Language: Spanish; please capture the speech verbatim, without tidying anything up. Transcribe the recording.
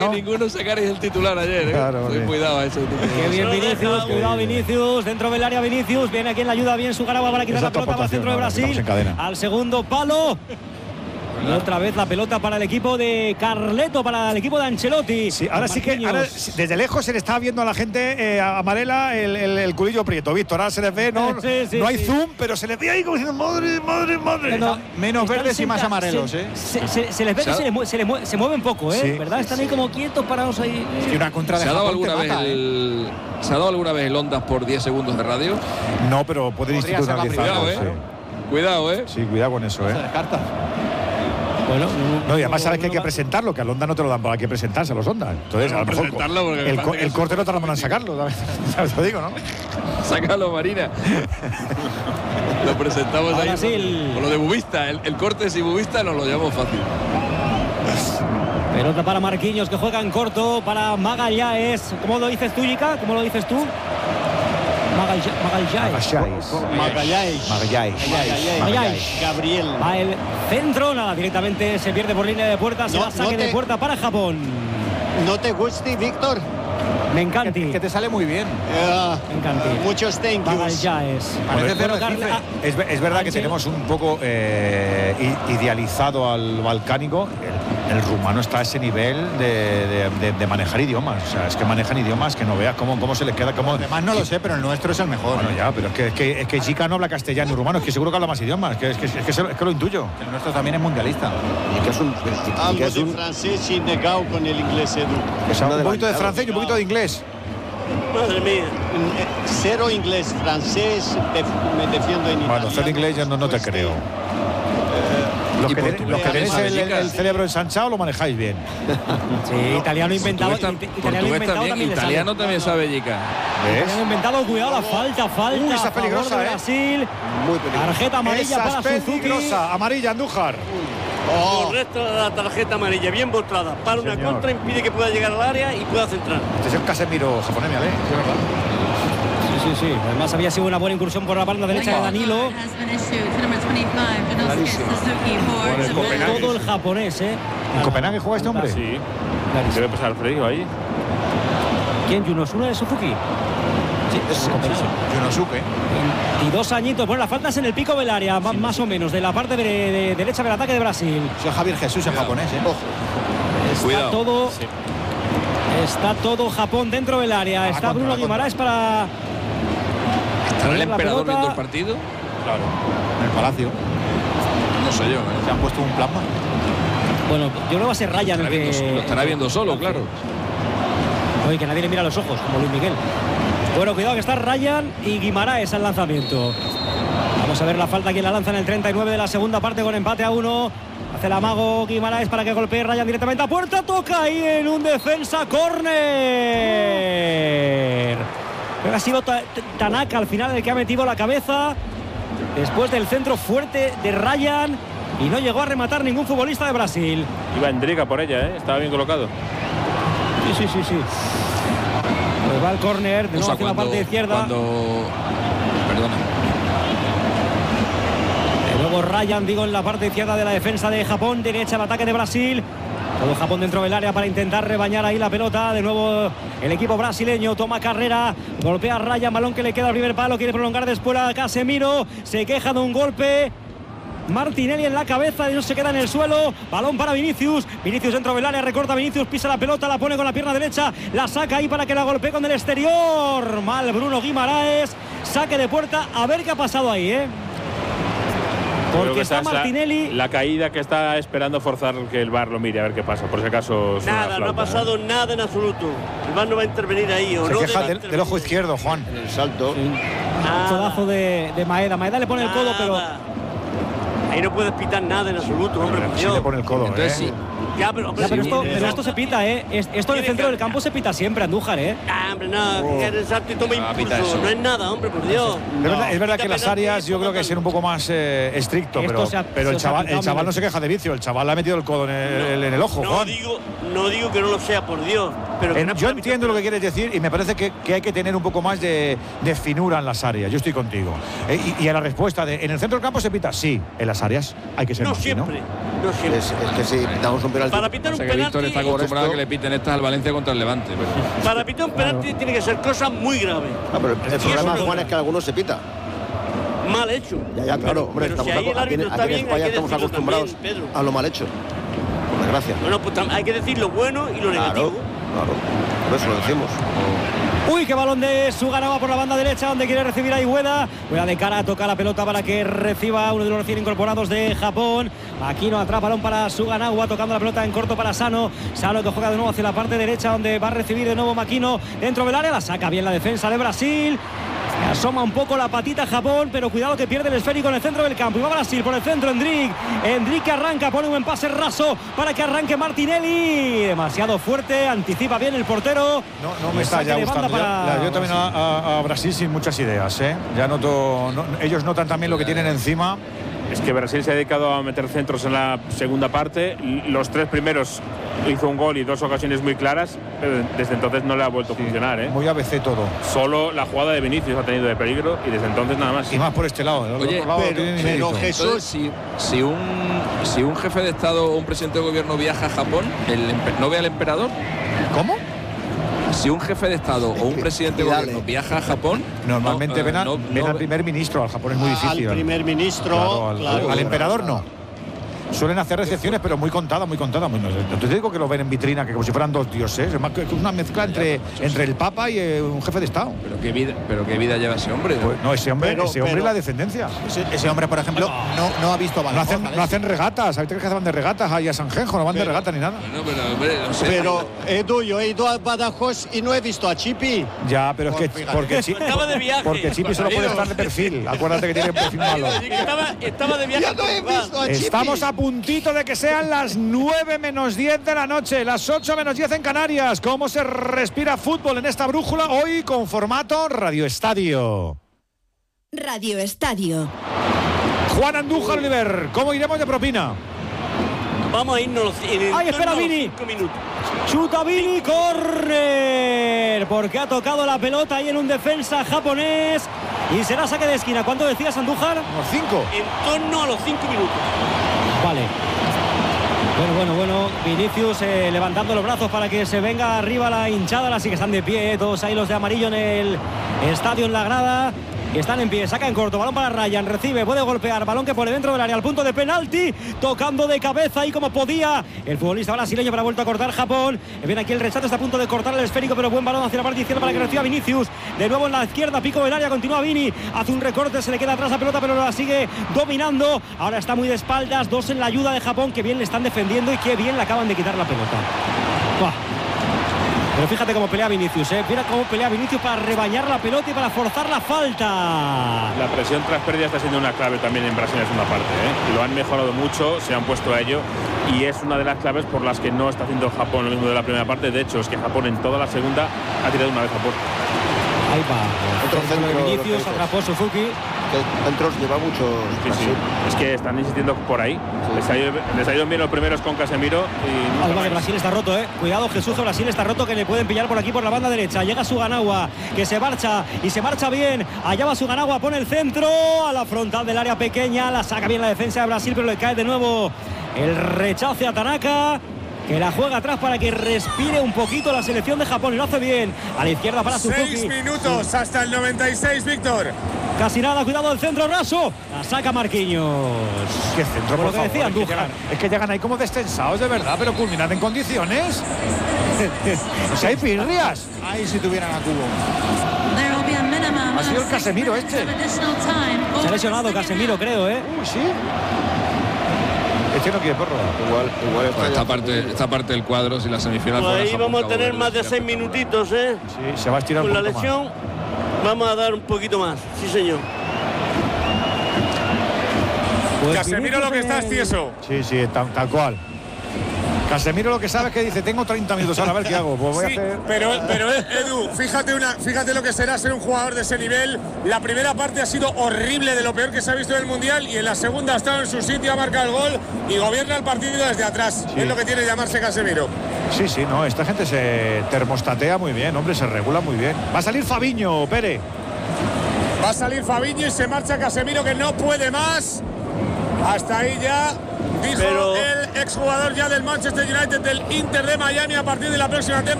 Y ninguno sacaréis el titular ayer, ¿eh? Claro, Muy cuidado a eso. Qué bien Vinicius, cuidado Vinicius, dentro del área Vinicius, viene aquí en la ayuda bien Sugaraba para quitar Esa la pelota para el centro de Brasil, al segundo palo. Y otra vez la pelota para el equipo de Carleto, para el equipo de Ancelotti. Sí, ahora sí que ahora, desde lejos se le está viendo a la gente eh, a Amarela el, el, el culillo prieto, Víctor. Ahora se les ve, no, sí, sí, no hay sí. zoom, pero se les ve ahí como diciendo madre, madre, madre. No, menos verdes y más amarelos, se, ¿eh? Se, se, se les ve que se, les, se, les mueve, se mueven poco, ¿eh? Sí, ¿verdad? Están sí. ahí como quietos, parados ahí. Y una contra de ¿Se ha dado Japón alguna te vez mata, el, ¿Se ha dado alguna vez el Ondas por diez segundos de radio? No, pero pueden Podría ser la institucionalizarlo. primera, ¿eh? Sí. Cuidado, ¿eh? Sí, cuidado con eso, ¿eh? ¿eh? Se descarta. Bueno, No, y además sabes que hay que presentarlo, que al Onda no te lo dan, hay que presentarse a los Ondas. Entonces, a lo mejor presentarlo porque el, me co- parece el que corte no tardamos en sacarlo, ¿sabes? ¿Sabes? Te digo, ¿no? Sácalo, Marina. Lo presentamos Ahora ahí. sí, el- Con lo de Bubista. El, el corte si Bubista nos lo llevamos fácil. pelota para Marquinhos que juega en corto, para Magallanes. ¿Cómo lo dices tú, Ica? ¿Cómo lo dices tú? Magallanes. Magallanes. Magallanes. Magallanes. Magallanes. Gabriel. Va el centro, nada, directamente se pierde por línea de puerta, se No, va saque no te- de puerta para Japón. ¿No te gusta, Víctor? Me encanta. Que te sale muy bien. Eh, Me encanta. muchos thank yous. Magallanes. Parece Bueno, Arrecife. Carla- Es, ve- es verdad que Ángel. tenemos un poco eh, i- idealizado al balcánico. El, el rumano está a ese nivel de, de- de- de manejar idiomas. O sea, es que manejan idiomas que no veas cómo, cómo se les queda. Cómo, Además no lo sé, pero el nuestro es el mejor. Bueno, ya, pero es que, es que, es que Chica no habla castellano y rumano, es que seguro que habla más idiomas. Que es, que, es, que, se- es que lo intuyo. El nuestro también es mundialista. Y que es un, y que Algo es de un, francés y negado con el inglés, Edu. que es Un un poquito de adelantado. francés y un poquito de inglés. Madre mía. Cero inglés, francés, def- me defiendo en italiano. Bueno, hacer inglés ya no, no te Pues, creo. Los Y que, portugués los que tenéis también, el, el- chicas. el cerebro ensanchado lo manejáis bien. Sí, italiano inventado. Portugués, it- tam- italiano portugués inventado también. también le sale. Italiano también sabe Yica. ¿Ves? Italiano inventado, cuidado la falta, falta. Uy, esa a favor peligrosa, de ¿eh? Brasil. Muy peligroso. Tarjeta amarilla Esa para es Suzuki. peligrosa. Amarilla, Andújar. Correcto, la tarjeta amarilla, bien volcada. Para una Señor. contra, impide que pueda llegar al área y pueda centrar. Este es el Casemiro japonés, ¿vale? Sí, es verdad. Sí, sí, sí. Además había sido una buena incursión por la banda derecha de Danilo. Por el Copenhague. Todo el japonés, ¿eh? ¿En Copenhague juega este hombre? Sí. Clarísimo. Debe pasar frío ahí. ¿Quién? ¿Yunosuna de Suzuki? Sí, es Yunosuke. veintidós añitos. Bueno, la falta es en el pico del área, más, más o menos, de la parte de, de derecha del ataque de Brasil. Soy Javier Jesús en japonés, ¿eh? Está Cuidado. todo. Sí. Está todo Japón dentro del área. A la Está contra, Bruno a la contra. Guimaraes para. ¿Estará el la emperador pelota. viendo el partido? Claro. En el Palacio. No sé yo. ¿eh? Se han puesto un plasma. Bueno, yo creo que va a ser Lo Ryan el estará viendo, que. lo estará viendo solo, claro. Oye, que nadie le mira los ojos, como Luis Miguel. Bueno, cuidado que está Ryan y Guimaraes al lanzamiento. Vamos a ver la falta que la lanza en el treinta y nueve de la segunda parte con empate a uno. Hace el amago Guimaraes para que golpee Ryan directamente a puerta. Toca ahí en un defensa córner. Creo que ha sido Ta- Tanaka al final el que ha metido la cabeza después del centro fuerte de Ryan y no llegó a rematar ningún futbolista de Brasil. Iba Endriga por ella, ¿eh? Estaba bien colocado. Sí, sí, sí, sí. Pues va el córner de O nuevo sea, hacia la parte izquierda. Cuando... Perdona. De nuevo Ryan, digo, en la parte izquierda de la defensa de Japón, derecha el ataque de Brasil. Todo Japón dentro del área para intentar rebañar ahí la pelota. De nuevo el equipo brasileño toma carrera, golpea a Ryan, balón que le queda al primer palo, quiere prolongar después a Casemiro, se queja de un golpe. Martinelli en la cabeza y no se queda en el suelo. Balón para Vinicius. Vinicius dentro del área, recorta Vinicius, pisa la pelota, la pone con la pierna derecha, la saca ahí para que la golpee con el exterior. Mal Bruno Guimaraes. Saque de puerta. A ver qué ha pasado ahí, ¿eh? Creo Porque que está esa es la- Martinelli. La, caída que está esperando forzar que el V A R lo mire a ver qué pasa. Por si acaso. suena Nada, la no ha flauta, pasado nada en absoluto. El V A R no va a intervenir ahí. O Se no queja debe del, del ojo intervenir. izquierdo, Juan. El salto. Nada. Codazo de, de Maeda. Maeda le pone el codo, pero. Nada. Ahí no puedes pitar nada en absoluto, hombre, por Sí Dios. le pone el codo, Entonces ¿eh? sí. Ya, pero, hombre, Ya, pero, sí, esto, sí, pero no. esto se pita, ¿eh? Es- Esto en el centro del campo se pita siempre, Andújar, ¿eh? Ah, hombre, no, que eres salto y toma Ah, pita impulso. eso. No es nada, hombre, por Dios. Es verdad, es verdad que Quita las penalti, áreas yo creo que toma ser un poco más eh, estricto, Esto pero, se ha- pero se el os ha chaval, pitado el chaval mil no se queja de vicio, el chaval le ha metido el codo en el, en el ojo, No Juan. digo, no digo que no lo sea, por Dios. pero que En- no es yo para entiendo lo que quieres decir y me parece que, que hay que tener un poco más de, de finura en las áreas. Yo estoy contigo. Eh, y, y a la respuesta de ¿en el centro del campo se pita? Sí, en las áreas hay que ser No más fino. siempre, no siempre. Es, es que si pitamos un penalti. Para pitar O un sea que Víctor está penalti, acostumbrado a esto- que le piten estas al Valencia contra el Levante. Pero... para pitar un penalti tiene que ser cosas muy graves. Ah, pero el, el problema, eso- Juan, es que algunos se pita. Mal hecho. Ya, ya, claro, hombre, pero estamos si ahí el acu- aquí, en- árbitro está aquí en bien, España hay que estamos decirlo acostumbrados también, Pedro. a lo mal hecho. Por desgracia. Bueno, pues tam- hay que decir lo bueno y lo negativo. Claro, claro. Por eso lo decimos. Uy, qué balón de Suganova por la banda derecha, donde quiere recibir a Iweda. Juega de cara, toca la pelota para que reciba uno de los recién incorporados de Japón. Aquino atrapa balón para Suganova, tocando la pelota en corto para Sano. Sano que juega de nuevo hacia la parte derecha, donde va a recibir de nuevo Makino dentro del área. La saca bien la defensa de Brasil. Se asoma un poco la patita Japón, pero cuidado que pierde el esférico en el centro del campo. Y va Brasil por el centro, Endrick. Endrick que arranca, pone un buen pase raso para que arranque Martinelli. Demasiado fuerte, anticipa bien el portero. No, no me Y está saque ya de gustando. banda Ya- para ya- yo también a, a- a Brasil sin muchas ideas, ¿eh? Ya noto. No, ellos notan también lo que tienen encima. Es que Brasil se ha dedicado a meter centros en la segunda parte. Los tres primeros hizo un gol y dos ocasiones muy claras, pero desde entonces no le ha vuelto a funcionar, ¿eh? Muy A B C todo. Solo la jugada de Vinicius ha tenido de peligro y desde entonces nada más. Y más por este lado. El Oye, otro lado pero- tiene ni pero mérito. Jesús- Entonces, si, si, un, si un jefe de Estado o un presidente de gobierno viaja a Japón, el empe- ¿no ve al emperador? ¿Cómo? Si un jefe de Estado o un presidente de Dale. gobierno viaja a Japón, Normalmente no, ven, eh, a- no- ven no- al primer ministro, al Japón es muy difícil. Al primer ministro, Claro, al, claro. al emperador no. Suelen hacer recepciones, pero muy contadas, muy contadas. Muy, no, no te digo que lo ven en vitrina, que como si fueran dos dioses. Es más que una mezcla entre, entre el Papa y eh, un jefe de Estado. Pero qué vida, pero qué vida lleva ese hombre. ¿no? Pues, no, ese hombre, Pero- ese hombre pero- y la descendencia. Ese, ese hombre, por ejemplo, no, no ha visto No balón. hacen, no hacen regatas. ¿Sabes que van de regatas ahí a Sanjenjo? No van de Pero- regatas ni nada. Bueno, pero, hombre, no sé. Pero Edu, yo he ido a Badajoz y no he visto a Chipi. Ya, pero es que Pues fíjate. porque, Chi- Estaba de viaje. porque Chipi solo puede estar de perfil. Acuérdate que tiene un perfil malo. Estaba, estaba de viaje. Ya no he visto a Chipi. Estamos a puntito de que sean las nueve menos diez de la noche, las ocho menos diez en Canarias. ¿Cómo se respira fútbol en esta brújula? Hoy con formato Radio Estadio. Radio Estadio. Juan Andújar, Oliver, ¿cómo iremos de propina? Vamos a irnos en el ¡Ay, espera, torno a los Vini! cinco minutos. Chuta Vini, córner, porque ha tocado la pelota ahí en un defensa japonés y será saque de esquina. ¿Cuánto decías, Andújar? Unos cinco. En torno a los cinco minutos. Vale. Bueno, bueno, bueno. Vinicius eh, levantando los brazos para que se venga arriba la hinchada. Así que están de pie, eh, todos ahí los de amarillo en el estadio, en la grada. Y están en pie, saca en corto, balón para Ryan, recibe, puede golpear, balón que pone dentro del área, al punto de penalti, tocando de cabeza ahí como podía el futbolista brasileño, para vuelto a cortar Japón. Viene aquí el rechazo, está a punto de cortar el esférico, pero buen balón hacia la parte izquierda para que reciba Vinicius. De nuevo en la izquierda, pico del área, continúa Vini, hace un recorte, se le queda atrás la pelota, pero la sigue dominando. Ahora está muy de espaldas, dos en la ayuda de Japón, que bien le están defendiendo y que bien le acaban de quitar la pelota. Buah. Pero fíjate cómo pelea Vinicius, ¿eh? Mira cómo pelea Vinicius para rebañar la pelota y para forzar la falta. La presión tras pérdida está siendo una clave también en Brasil en la segunda parte, ¿eh? Lo han mejorado mucho, se han puesto a ello y es una de las claves por las que no está haciendo Japón lo mismo de la primera parte. De hecho, es que Japón en toda la segunda ha tirado una vez a puerta. Ahí va. Otro Centro de centro, Vinicius, lo que dices. atrapó Suzuki. Que centros lleva muchos. Sí, sí. Es que están insistiendo por ahí. Les ha ido, les ha ido bien los primeros con Casemiro y nunca Alba de más. Brasil está roto, eh. Cuidado, Jesús de Brasil está roto, que le pueden pillar por aquí por la banda derecha. Llega Suganagua, que se marcha y se marcha bien. Allá va Suganagua, pone el centro a la frontal del área pequeña. La saca bien la defensa de Brasil, pero le cae de nuevo el rechace a Tanaka, que la juega atrás para que respire un poquito la selección de Japón y lo hace bien. A la izquierda para Suzuki. Seis minutos hasta el noventa y seis, Víctor. Casi nada, cuidado el centro raso. La saca Marquinhos. Qué centro, Por por lo que decía favor, es, que Andújar. llegan, es que llegan ahí como descensados de verdad, pero culminan en condiciones. O sea, hay pirrias. Ahí si tuvieran a Cubo. Ha sido el Casemiro este. Se ha lesionado Casemiro, creo, ¿eh? Uy, sí. Este no quiere porro. Igual, igual está Pues ya- esta parte, esta parte del cuadro, si la semifinal Pues fuera ahí Japón, vamos a Cabo tener Verde, más de sería seis espectacular. minutitos, ¿eh? Sí, se va a estirar Con un la poquito más. lesión vamos a dar un poquito más, sí señor. Pues Casemiro lo que está es Vinicius tieso. Sí, sí, tal, tal cual. Casemiro lo que sabe es que dice, tengo treinta minutos, ahora a ver qué hago. Pues voy Sí, a hacer... pero, pero eh, Edu, fíjate, una, fíjate lo que será ser un jugador de ese nivel. La primera parte ha sido horrible, de lo peor que se ha visto en el Mundial, y en la segunda ha estado en su sitio, ha marcado el gol y gobierna el partido desde atrás. Sí. Es lo que tiene llamarse Casemiro. Sí, sí, no, esta gente se termostatea muy bien, hombre, se regula muy bien. Va a salir Fabinho, Pere. Va a salir Fabinho y se marcha Casemiro, que no puede más. Hasta ahí ya, dijo Pero... el exjugador ya del Manchester United, del Inter de Miami, a partir de la próxima temporada.